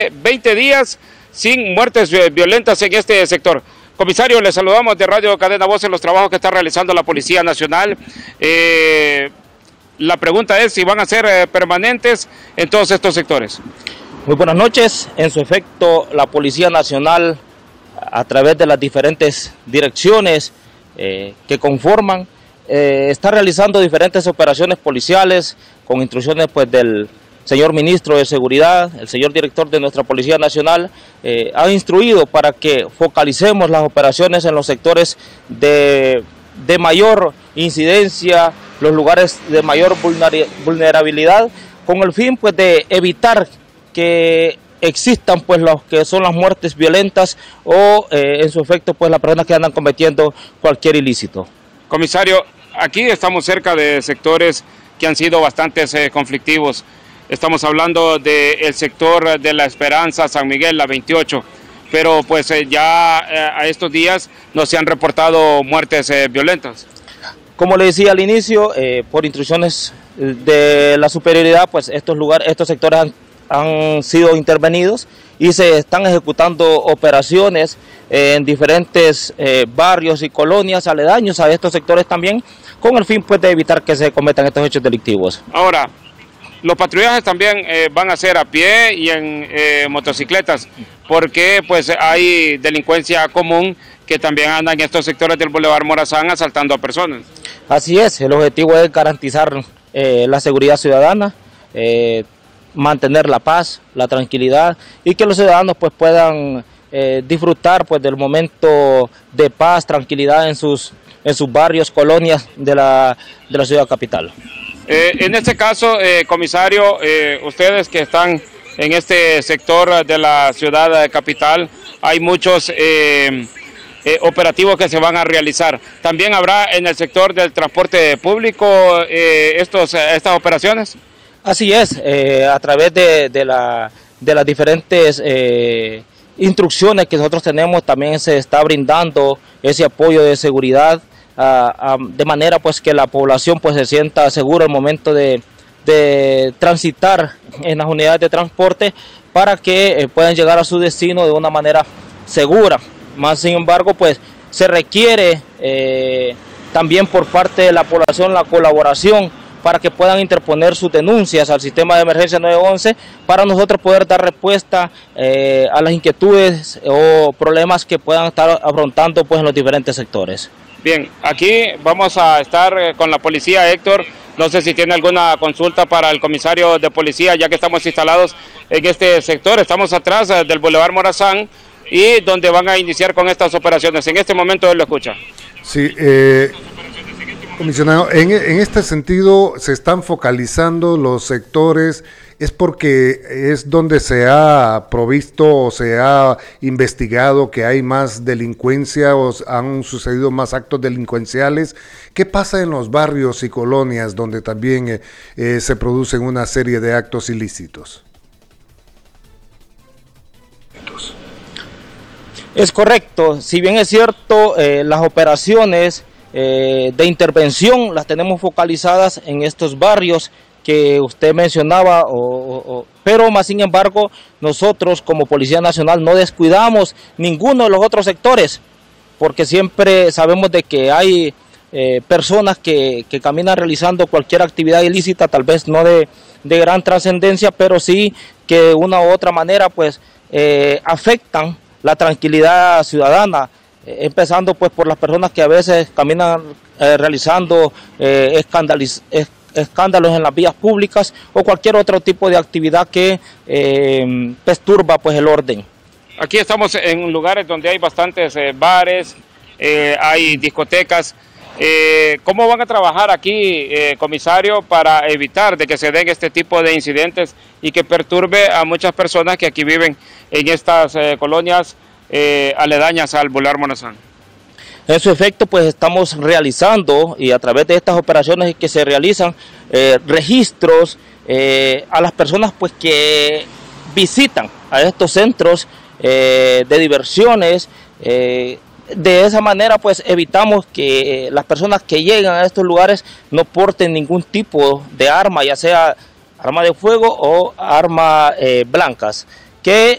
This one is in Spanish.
20 días sin muertes violentas en este sector. Comisario, le saludamos de Radio Cadena Voz en los trabajos que está realizando la Policía Nacional. La pregunta es si van a ser permanentes en todos estos sectores. Muy buenas noches. En su efecto, la Policía Nacional, a través de las diferentes direcciones que conforman, está realizando diferentes operaciones policiales con instrucciones del señor Ministro de Seguridad, el señor Director de nuestra Policía Nacional, ha instruido para que focalicemos las operaciones en los sectores de mayor incidencia, los lugares de mayor vulnerabilidad, con el fin de evitar que existan los que son las muertes violentas o en su efecto las personas que andan cometiendo cualquier ilícito. Comisario, aquí estamos cerca de sectores que han sido bastante conflictivos. Estamos hablando del sector de La Esperanza, San Miguel, la 28, pero ya a estos días no se han reportado muertes violentas. Como le decía al inicio, por instrucciones de la superioridad, estos sectores han sido intervenidos y se están ejecutando operaciones en diferentes barrios y colonias aledaños a estos sectores también, con el fin de evitar que se cometan estos hechos delictivos. Ahora, los patrullajes también van a ser a pie y en motocicletas, porque hay delincuencia común que también anda en estos sectores del Boulevard Morazán asaltando a personas. Así es, el objetivo es garantizar la seguridad ciudadana, mantener la paz, la tranquilidad y que los ciudadanos puedan disfrutar del momento de paz, tranquilidad en sus barrios, colonias de la ciudad capital. En este caso, comisario, ustedes que están en este sector de la ciudad capital, hay muchos operativos que se van a realizar. ¿También habrá en el sector del transporte público estas operaciones? Así es, a través de las diferentes instrucciones que nosotros tenemos, también se está brindando ese apoyo de seguridad, de manera que la población se sienta segura al momento de transitar en las unidades de transporte para que puedan llegar a su destino de una manera segura. Más sin embargo, se requiere también por parte de la población la colaboración para que puedan interponer sus denuncias al sistema de emergencia 911 para nosotros poder dar respuesta a las inquietudes o problemas que puedan estar afrontando en los diferentes sectores. Bien, aquí vamos a estar con la policía, Héctor. No sé si tiene alguna consulta para el comisario de policía, ya que estamos instalados en este sector. Estamos atrás del Boulevard Morazán y donde van a iniciar con estas operaciones. En este momento él lo escucha. Sí, comisionado, en este sentido se están focalizando los sectores, ¿es porque es donde se ha provisto o se ha investigado que hay más delincuencia o han sucedido más actos delincuenciales? ¿Qué pasa en los barrios y colonias donde también se producen una serie de actos ilícitos? Es correcto, si bien es cierto, las operaciones de intervención las tenemos focalizadas en estos barrios que usted mencionaba, pero más sin embargo nosotros como Policía Nacional no descuidamos ninguno de los otros sectores, porque siempre sabemos de que hay personas que caminan realizando cualquier actividad ilícita, tal vez no de gran trascendencia, pero sí que de una u otra manera afectan la tranquilidad ciudadana, empezando por las personas que a veces caminan realizando escándalos en las vías públicas o cualquier otro tipo de actividad que perturba el orden. Aquí estamos en lugares donde hay bastantes bares, hay discotecas. ¿Cómo van a trabajar aquí, comisario, para evitar de que se den este tipo de incidentes y que perturbe a muchas personas que aquí viven en estas colonias aledañas al Boulevard Morazán? En su efecto, estamos realizando, y a través de estas operaciones que se realizan, registros a las personas que visitan a estos centros de diversiones. De esa manera evitamos que las personas que llegan a estos lugares no porten ningún tipo de arma, ya sea arma de fuego o armas blancas, que